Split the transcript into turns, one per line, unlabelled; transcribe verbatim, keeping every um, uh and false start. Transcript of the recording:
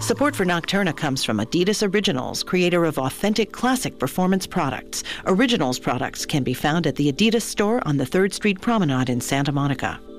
Support for Nocturna comes from Adidas Originals, creator of authentic classic performance products. Originals products can be found at the Adidas store on the third Street Promenade in Santa Monica.